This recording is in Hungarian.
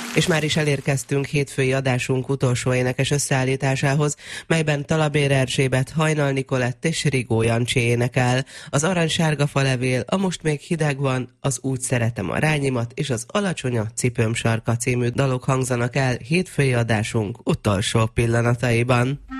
És már is elérkeztünk hétfői adásunk utolsó énekes összeállításához, melyben Talabér Erzsébet, Hajnal Nikolett és Rigó Jancsi énekel. Az Aranysárga falevél, A most még hideg van, Az úgy szeretem a rányimat és az Alacsony a cipőm sarka című dalok hangzanak el hétfői adásunk utolsó pillanataiban.